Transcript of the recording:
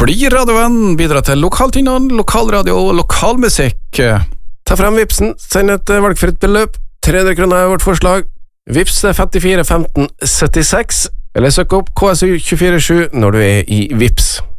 Bli radiovenn, bidra til lokaltynnene, lokalradio og lokalmusikk. Ta frem Vipsen, send et valgfritt beløp. 300 kroner er vårt forslag. Vips 54 15 76, eller søk opp KSU 247 når du er i Vips.